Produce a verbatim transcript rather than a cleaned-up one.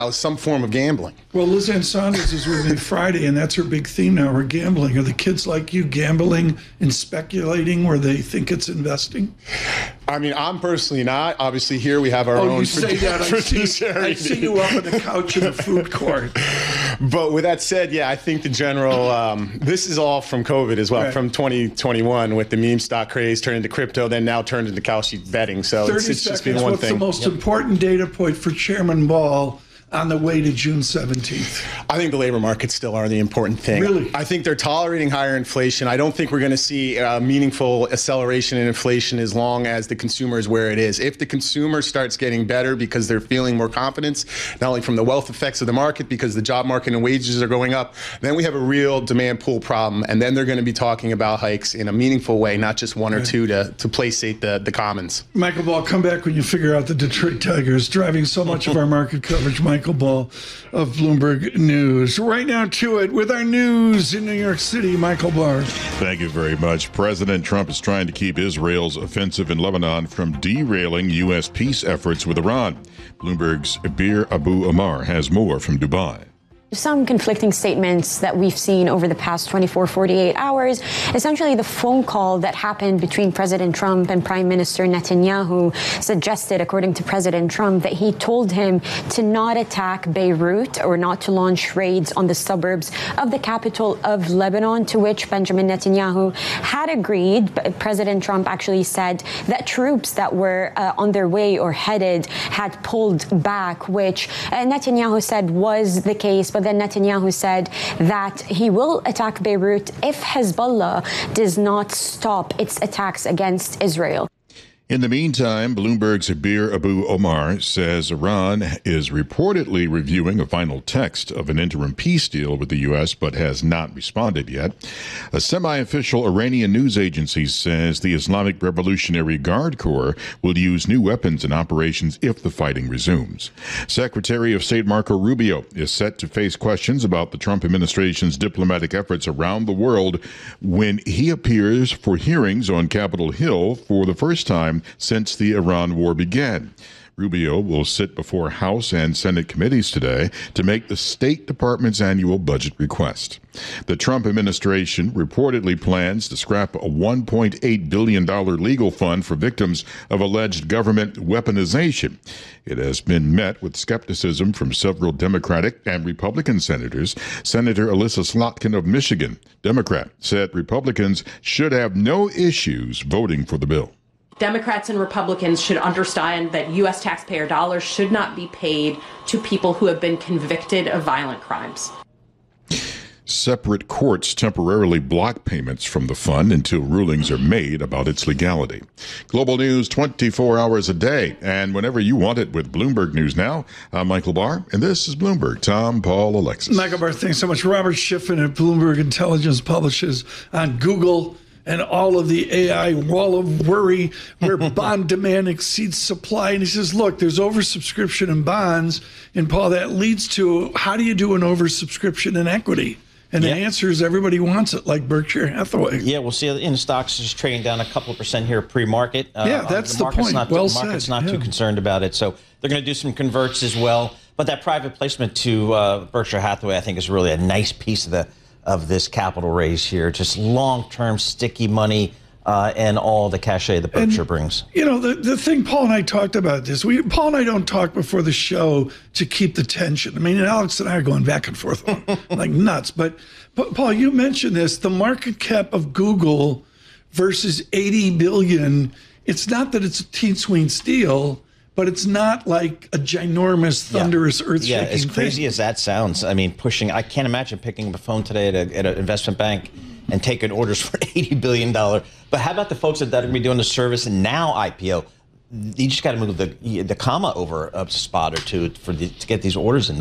some form of gambling. Well, Liz Ann Saunders is with me Friday, and that's her big theme now. We're gambling. Are the kids like you gambling and speculating where they think it's investing? I mean, I'm personally not. Obviously, here we have our oh, own you say that. I see, I see you up on the couch in the food court. But with that said, yeah, I think the general, um, this is all from COVID as well, right. From twenty twenty-one with the meme stock craze turned into crypto, then now turned into cow sheep betting. So it's, it's just been one what's thing. What's the most yep. important data point for Chairman Ball on the way to June seventeenth? I think the labor markets still are the important thing. Really? I think they're tolerating higher inflation. I don't think we're going to see a meaningful acceleration in inflation as long as the consumer is where it is. If the consumer starts getting better because they're feeling more confidence, not only from the wealth effects of the market, because the job market and wages are going up, then we have a real demand pull problem. And then they're going to be talking about hikes in a meaningful way, not just one or two to, to placate the, the commons. Michael Ball, come back when you figure out the Detroit Tigers driving so much of our market coverage. Michael Michael Ball of Bloomberg News. Right now to it with our news in New York City, Michael Barr. Thank you very much. President Trump is trying to keep Israel's offensive in Lebanon from derailing U S peace efforts with Iran. Bloomberg's Bir Abu Omar has more from Dubai. Some conflicting statements that we've seen over the past twenty-four, forty-eight hours. Essentially, the phone call that happened between President Trump and Prime Minister Netanyahu suggested, according to President Trump, that he told him to not attack Beirut or not to launch raids on the suburbs of the capital of Lebanon, to which Benjamin Netanyahu had agreed. But President Trump actually said that troops that were uh, on their way or headed had pulled back, which uh, Netanyahu said was the case. But then Netanyahu said that he will attack Beirut if Hezbollah does not stop its attacks against Israel. In the meantime, Bloomberg's Bir Abu Omar says Iran is reportedly reviewing a final text of an interim peace deal with the U S, but has not responded yet. A semi-official Iranian news agency says the Islamic Revolutionary Guard Corps will use new weapons in operations if the fighting resumes. Secretary of State Marco Rubio is set to face questions about the Trump administration's diplomatic efforts around the world when he appears for hearings on Capitol Hill for the first time since the Iran war began. Rubio will sit before House and Senate committees today to make the State Department's annual budget request. The Trump administration reportedly plans to scrap a one point eight billion dollars legal fund for victims of alleged government weaponization. It has been met with skepticism from several Democratic and Republican senators. Senator Alyssa Slotkin of Michigan, Democrat, said Republicans should have no issues voting for the bill. Democrats and Republicans should understand that U S taxpayer dollars should not be paid to people who have been convicted of violent crimes. Separate courts temporarily block payments from the fund until rulings are made about its legality. Global news twenty-four hours a day, and whenever you want it with Bloomberg News Now. I'm Michael Barr, and this is Bloomberg. Tom, Paul, Alexis. Michael Barr, thanks so much. Robert Schiffen at Bloomberg Intelligence publishes on Google and all of the A I wall of worry where bond demand exceeds supply. And he says, look, there's oversubscription in bonds. And Paul, that leads to, how do you do an oversubscription in equity? And yeah. the answer is everybody wants it, like Berkshire Hathaway. Yeah, we'll see in the stocks is trading down a couple of percent here pre-market. Uh, yeah, that's the, the market's point. Not, well the market's said. not yeah. too concerned about it. So they're going to do some converts as well. But that private placement to uh, Berkshire Hathaway, I think, is really a nice piece of the of this capital raise here. Just long-term sticky money uh, and all the cachet that Berkshire and, brings. You know, the, the thing, Paul and I talked about this. We Paul and I don't talk before the show to keep the tension. I mean, Alex and I are going back and forth like nuts. But, but, Paul, you mentioned this, the market cap of Google versus eighty billion dollars. It's not that it's a teensween steal, but it's not like a ginormous, thunderous, yeah. earth-shaking Yeah, as crazy thing. as that sounds, I mean, pushing, I can't imagine picking up a phone today at, a, at an investment bank and taking orders for eighty billion dollars. But how about the folks that are going to be doing the service and now I P O? You just got to move the the comma over a spot or two for the, to get these orders in.